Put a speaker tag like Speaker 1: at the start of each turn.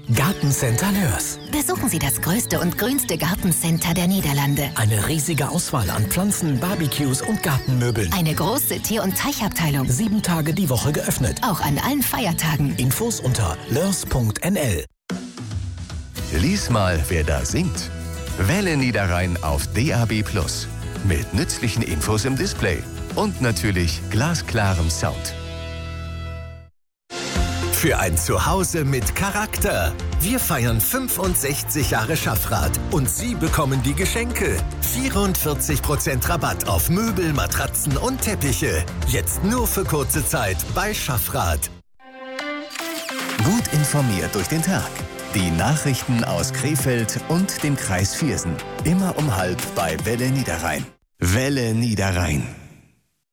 Speaker 1: Gartencenter Lörs.
Speaker 2: Besuchen Sie das größte und grünste Gartencenter der Niederlande.
Speaker 1: Eine riesige Auswahl an Pflanzen, Barbecues und Gartenmöbeln.
Speaker 2: Eine große Tier- und Teichabteilung.
Speaker 1: 7 Tage die Woche geöffnet.
Speaker 2: Auch an allen Feiertagen.
Speaker 1: Infos unter lörs.nl.
Speaker 3: Lies mal, wer da singt. Welle Niederrhein auf DAB+. Mit nützlichen Infos im Display. Und natürlich glasklarem Sound.
Speaker 4: Für ein Zuhause mit Charakter. Wir feiern 65 Jahre Schaffrath und Sie bekommen die Geschenke. 44% Rabatt auf Möbel, Matratzen und Teppiche. Jetzt nur für kurze Zeit bei Schaffrath.
Speaker 3: Gut informiert durch den Tag. Die Nachrichten aus Krefeld und dem Kreis Viersen. Immer um 12:30 bei Welle Niederrhein. Welle Niederrhein.